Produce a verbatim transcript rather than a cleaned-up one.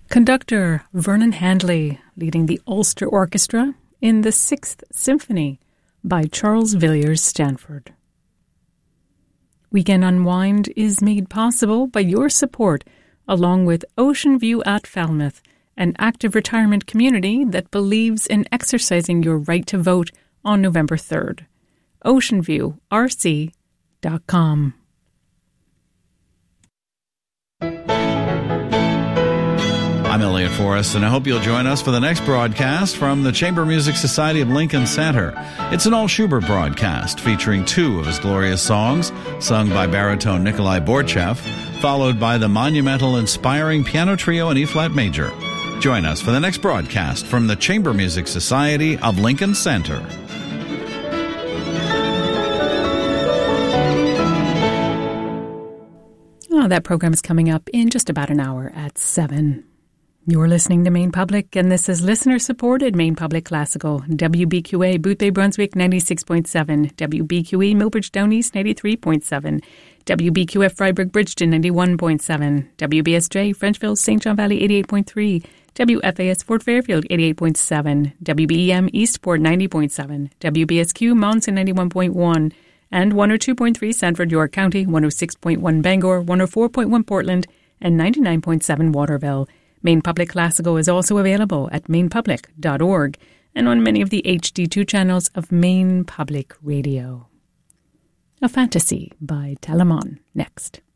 Conductor Vernon Handley leading the Ulster Orchestra in the Sixth Symphony by Charles Villiers Stanford. Weekend Unwind is made possible by your support, along with Ocean View at Falmouth, an active retirement community that believes in exercising your right to vote on November third. ocean view r c dot com. I'm Elliot Forrest, and I hope you'll join us for the next broadcast from the Chamber Music Society of Lincoln Center. It's an all-Schubert broadcast featuring two of his glorious songs, sung by baritone Nikolai Borchev, followed by the monumental, inspiring piano trio in E-flat major. Join us for the next broadcast from the Chamber Music Society of Lincoln Center. Oh, that program is coming up in just about an hour at seven. You're listening to Maine Public, and this is listener-supported Maine Public Classical. W B Q A Boothbay Brunswick ninety-six point seven, W B Q E Millbridge Down East ninety-three point seven, W B Q F Freiburg Bridgeton ninety-one point seven, W B S J Frenchville Saint John Valley eighty-eight point three, W F A S Fort Fairfield eighty-eight point seven, W B E M Eastport ninety point seven, W B S Q Monson ninety-one point one, and one oh two point three Sanford York County, one oh six point one Bangor, one oh four point one Portland, and ninety-nine point seven Waterville. Maine Public Classical is also available at maine public dot org and on many of the H D two channels of Maine Public Radio. A Fantasy by Telemon next.